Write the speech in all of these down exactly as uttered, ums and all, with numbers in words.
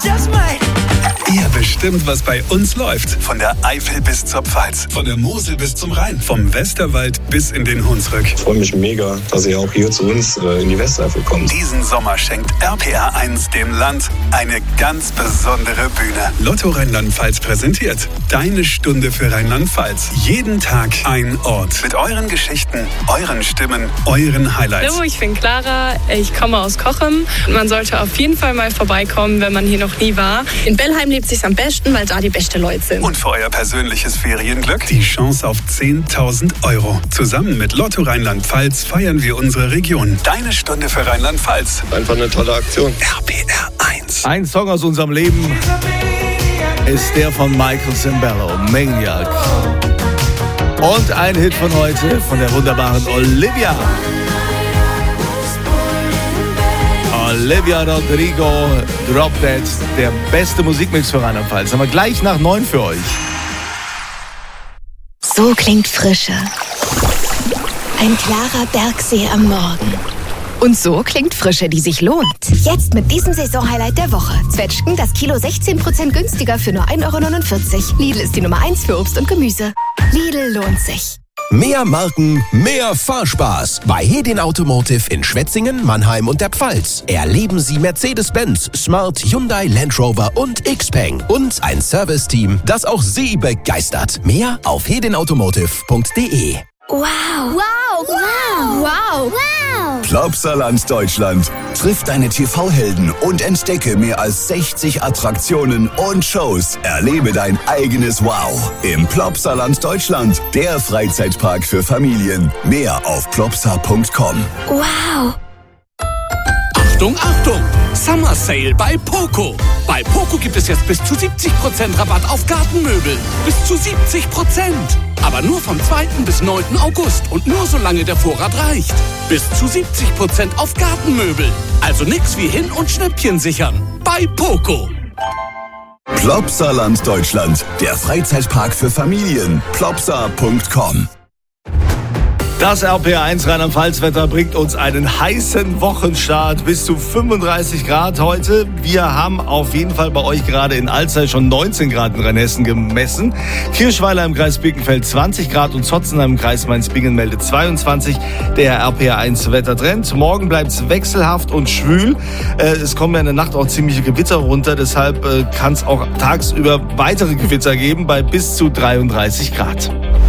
just might. Ihr bestimmt, was bei uns läuft. Von der Eifel bis zur Pfalz. Von der Mosel bis zum Rhein. Vom Westerwald bis in den Hunsrück. Ich freue mich mega, dass ihr auch hier zu uns äh, in die Westeifel kommt. Diesen Sommer schenkt R P R eins dem Land eine ganz besondere Bühne. Lotto Rheinland-Pfalz präsentiert Deine Stunde für Rheinland-Pfalz. Jeden Tag ein Ort. Mit euren Geschichten, euren Stimmen, euren Highlights. Hallo, ich bin Clara. Ich komme aus Cochem. Man sollte auf jeden Fall mal vorbeikommen, wenn man hier noch nie war. In Bellheim lebt sich's am besten, weil da die besten Leute sind. Und für euer persönliches Ferienglück die Chance auf zehntausend Euro. Zusammen mit Lotto Rheinland-Pfalz feiern wir unsere Region. Deine Stunde für Rheinland-Pfalz. Einfach eine tolle Aktion. R P R eins. Ein Song aus unserem Leben ist der von Michael Sembello, Maniac. Und ein Hit von heute von der wunderbaren Olivia. Olivia Rodrigo, Drop Dead, der beste Musikmix für Rheinland-Pfalz. Haben wir gleich nach neun für euch. So klingt Frische. Ein klarer Bergsee am Morgen. Und so klingt Frische, die sich lohnt. Jetzt mit diesem Saisonhighlight der Woche. Zwetschgen, das Kilo sechzehn Prozent günstiger für nur ein Euro neunundvierzig. Lidl ist die Nummer eins für Obst und Gemüse. Lidl lohnt sich. Mehr Marken, mehr Fahrspaß. Bei Hedin Automotive in Schwetzingen, Mannheim und der Pfalz. Erleben Sie Mercedes-Benz, Smart, Hyundai, Land Rover und Xpeng. Und ein Serviceteam, das auch Sie begeistert. Mehr auf hedin automotive punkt de. Wow. Wow. Wow. Wow. Wow. Plopsaland Deutschland. Triff deine T V-Helden und entdecke mehr als sechzig Attraktionen und Shows. Erlebe dein eigenes Wow im Plopsaland Deutschland. Der Freizeitpark für Familien. Mehr auf plopsa punkt com. Wow. Achtung, Achtung! Summer Sale bei Poco. Bei Poco gibt es jetzt bis zu siebzig Prozent Rabatt auf Gartenmöbel. Bis zu siebzig Prozent. Aber nur vom zweiten bis neunten August und nur solange der Vorrat reicht. Bis zu siebzig Prozent auf Gartenmöbel. Also nix wie hin und Schnäppchen sichern. Bei Poco. Plopsaland Deutschland. Der Freizeitpark für Familien. plopsa punkt com. Das R P R eins Rheinland-Pfalz-Wetter bringt uns einen heißen Wochenstart, bis zu fünfunddreißig Grad heute. Wir haben auf jeden Fall bei euch gerade in Alzey schon neunzehn Grad in Rheinhessen gemessen. Kirchweiler im Kreis Birkenfeld zwanzig Grad und Zotzenheim im Kreis Mainz-Bingen meldet zweiundzwanzig. Der R P R eins Wettertrend. Morgen bleibt es wechselhaft und schwül. Es kommen ja in der Nacht auch ziemliche Gewitter runter, deshalb kann es auch tagsüber weitere Gewitter geben bei bis zu dreiunddreißig Grad.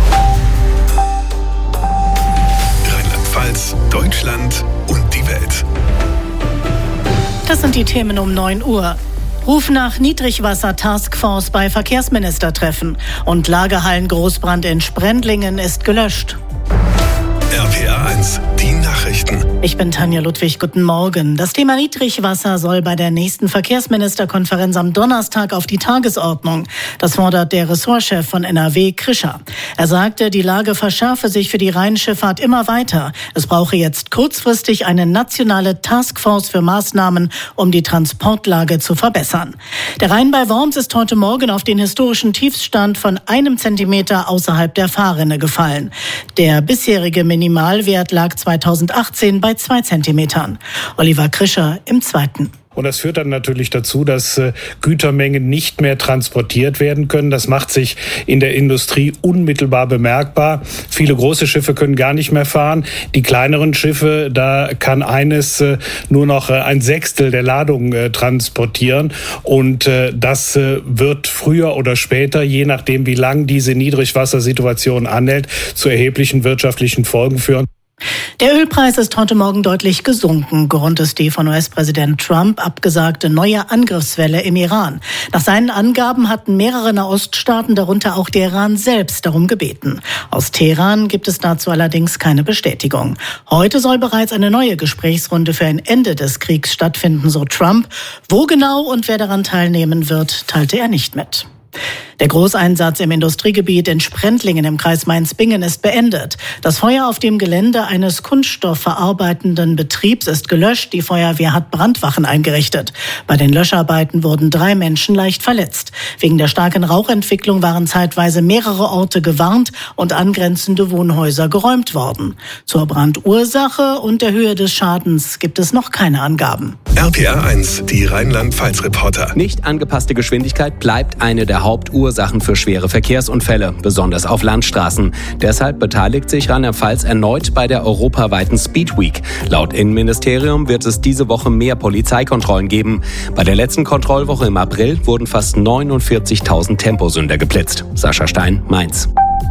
Deutschland und die Welt. Das sind die Themen um neun Uhr. Ruf nach Niedrigwasser-Taskforce bei Verkehrsministertreffen. Und Lagerhallen-Großbrand in Sprendlingen ist gelöscht. R P R eins, die Nachrichten. Ich bin Tanja Ludwig, guten Morgen. Das Thema Niedrigwasser soll bei der nächsten Verkehrsministerkonferenz am Donnerstag auf die Tagesordnung. Das fordert der Ressortchef von N R W, Krischer. Er sagte, die Lage verschärfe sich für die Rheinschifffahrt immer weiter. Es brauche jetzt kurzfristig eine nationale Taskforce für Maßnahmen, um die Transportlage zu verbessern. Der Rhein bei Worms ist heute Morgen auf den historischen Tiefstand von einem Zentimeter außerhalb der Fahrrinne gefallen. Der bisherige Minimalwert lag zweitausendachtzehn bei zwei Zentimetern. Oliver Krischer im Zweiten. Und das führt dann natürlich dazu, dass äh, Gütermengen nicht mehr transportiert werden können. Das macht sich in der Industrie unmittelbar bemerkbar. Viele große Schiffe können gar nicht mehr fahren. Die kleineren Schiffe, da kann eines äh, nur noch äh, ein Sechstel der Ladung äh, transportieren. Und äh, das äh, wird früher oder später, je nachdem wie lang diese Niedrigwassersituation anhält, zu erheblichen wirtschaftlichen Folgen führen. Der Ölpreis ist heute Morgen deutlich gesunken. Grund ist die von U S-Präsident Trump abgesagte neue Angriffswelle im Iran. Nach seinen Angaben hatten mehrere Nahoststaaten, darunter auch der Iran selbst, darum gebeten. Aus Teheran gibt es dazu allerdings keine Bestätigung. Heute soll bereits eine neue Gesprächsrunde für ein Ende des Kriegs stattfinden, so Trump. Wo genau und wer daran teilnehmen wird, teilte er nicht mit. Der Großeinsatz im Industriegebiet in Sprendlingen im Kreis Mainz-Bingen ist beendet. Das Feuer auf dem Gelände eines kunststoffverarbeitenden Betriebs ist gelöscht. Die Feuerwehr hat Brandwachen eingerichtet. Bei den Löscharbeiten wurden drei Menschen leicht verletzt. Wegen der starken Rauchentwicklung waren zeitweise mehrere Orte gewarnt und angrenzende Wohnhäuser geräumt worden. Zur Brandursache und der Höhe des Schadens gibt es noch keine Angaben. R P R eins, die Rheinland-Pfalz-Reporter. Nicht angepasste Geschwindigkeit bleibt eine der Hauptursachen für schwere Verkehrsunfälle, besonders auf Landstraßen. Deshalb beteiligt sich Rheinland-Pfalz erneut bei der europaweiten Speed Week. Laut Innenministerium wird es diese Woche mehr Polizeikontrollen geben. Bei der letzten Kontrollwoche im April wurden fast neunundvierzigtausend Temposünder geblitzt. Sascha Stein, Mainz.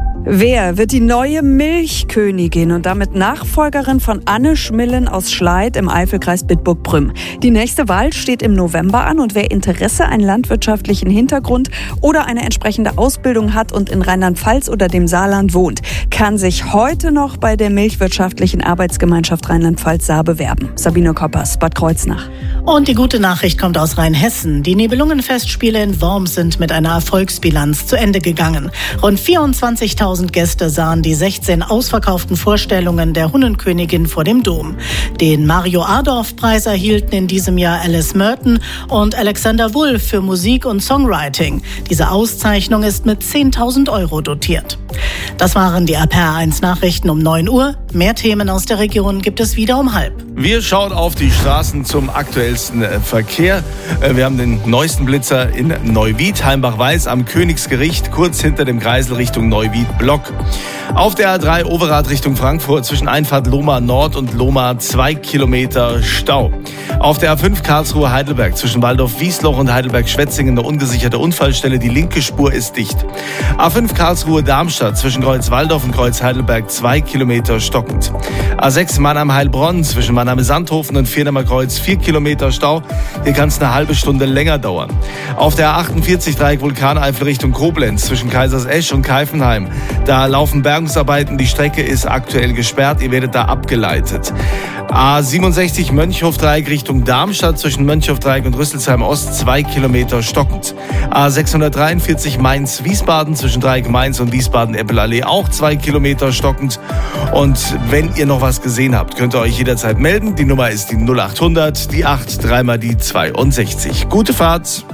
Wer wird die neue Milchkönigin und damit Nachfolgerin von Anne Schmillen aus Schleid im Eifelkreis Bitburg-Prüm? Die nächste Wahl steht im November an und wer Interesse, einen landwirtschaftlichen Hintergrund oder eine entsprechende Ausbildung hat und in Rheinland-Pfalz oder dem Saarland wohnt, kann sich heute noch bei der Milchwirtschaftlichen Arbeitsgemeinschaft Rheinland-Pfalz Saar bewerben. Sabine Koppers, Bad Kreuznach. Und die gute Nachricht kommt aus Rheinhessen. Die Nibelungenfestspiele in Worms sind mit einer Erfolgsbilanz zu Ende gegangen. Rund vierundzwanzigtausend Gäste sahen die sechzehn ausverkauften Vorstellungen der Hunnenkönigin vor dem Dom. Den Mario-Adorf-Preis erhielten in diesem Jahr Alice Merton und Alexander Wulff für Musik und Songwriting. Diese Auszeichnung ist mit zehntausend Euro dotiert. Das waren die R P R eins Nachrichten um neun Uhr. Mehr Themen aus der Region gibt es wieder um halb. Wir schauen auf die Straßen zum aktuellsten Verkehr. Wir haben den neuesten Blitzer in Neuwied, Heimbach-Weiß am Königsgericht, kurz hinter dem Kreisel Richtung Neuwied-Block. Auf der A drei Overath Richtung Frankfurt zwischen Einfahrt Lohmar Nord und Lohmar zwei Kilometer Stau. Auf der A fünf Karlsruhe-Heidelberg zwischen Waldorf-Wiesloch und Heidelberg-Schwetzingen eine ungesicherte Unfallstelle. Die linke Spur ist dicht. A fünf Karlsruhe-Darmstadt zwischen Kreuz-Waldorf und Kreuz-Heidelberg zwei Kilometer stockend. A sechs Mannheim-Heilbronn zwischen Mannheim-Sandhofen und Vierdamer Kreuz vier Kilometer Stau. Hier kann es eine halbe Stunde länger dauern. Auf der A achtundvierzig Dreieck Vulkaneifel Richtung Koblenz zwischen Kaisersesch und Keifenheim. Da laufen Bergungsarbeiten. Die Strecke ist aktuell gesperrt. Ihr werdet da abgeleitet. A siebenundsechzig Mönchhof-Dreieck Richtung Darmstadt zwischen Mönchhof-Dreieck und Rüsselsheim Ost zwei Kilometer stockend. A sechshundertdreiundvierzig Mainz-Wiesbaden zwischen Dreieck Mainz und Wiesbaden-Eppelallee auch zwei Kilometer stockend. Und wenn ihr noch was gesehen habt, könnt ihr euch jederzeit melden. Die Nummer ist die null achthundert, die acht, dreimal die zweiundsechzig. Gute Fahrt!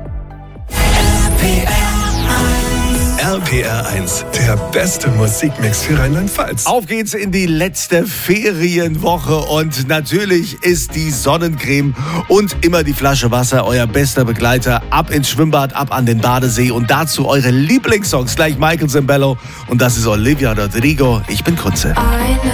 R P R eins, der beste Musikmix für Rheinland-Pfalz. Auf geht's in die letzte Ferienwoche und natürlich ist die Sonnencreme und immer die Flasche Wasser euer bester Begleiter. Ab ins Schwimmbad, ab an den Badesee und dazu eure Lieblingssongs. Gleich Michael Zambello und das ist Olivia Rodrigo. Ich bin Kunze.